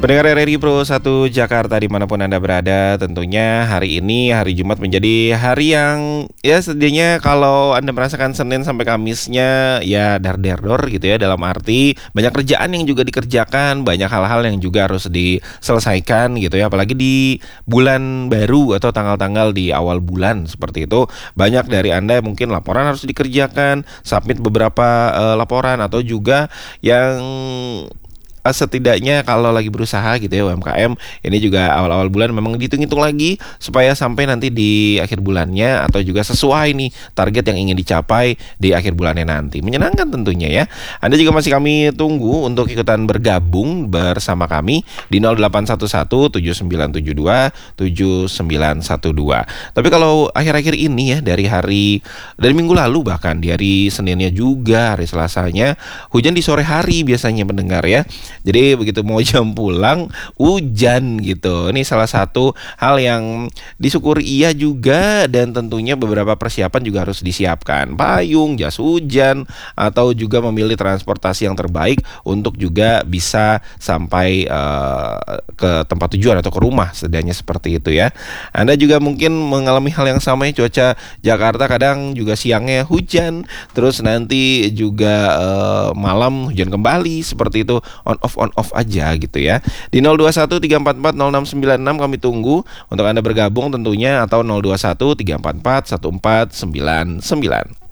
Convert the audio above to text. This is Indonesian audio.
Pendengar RRI Pro 1 Jakarta dimanapun Anda berada, tentunya hari ini hari Jumat menjadi hari yang ya sedianya kalau Anda merasakan Senin sampai Kamisnya ya dar-der-dor gitu ya, dalam arti banyak kerjaan yang juga dikerjakan, banyak hal-hal yang juga harus diselesaikan gitu ya, apalagi di bulan baru atau tanggal-tanggal di awal bulan seperti itu. Banyak dari Anda mungkin laporan harus dikerjakan, submit beberapa laporan atau juga yang setidaknya kalau lagi berusaha gitu ya UMKM, ini juga awal-awal bulan memang dihitung-hitung lagi supaya sampai nanti di akhir bulannya atau juga sesuai nih target yang ingin dicapai di akhir bulannya nanti. Menyenangkan tentunya ya. Anda juga masih kami tunggu untuk ikutan bergabung bersama kami di 081179727912. Tapi kalau akhir-akhir ini ya, dari minggu lalu, bahkan di hari Seninnya juga, hari Selasanya hujan di sore hari biasanya pendengar ya. Jadi begitu mau jam pulang hujan gitu. Ini salah satu hal yang disyukuri iya juga, dan tentunya beberapa persiapan juga harus disiapkan. Payung, jas hujan, atau juga memilih transportasi yang terbaik untuk juga bisa sampai ke tempat tujuan atau ke rumah, setidaknya seperti itu ya. Anda juga mungkin mengalami hal yang sama ya, cuaca Jakarta kadang juga siangnya hujan, terus nanti juga malam hujan kembali, seperti itu, on off aja gitu ya. Di 0213440696 kami tunggu untuk Anda bergabung tentunya, atau 0213441499.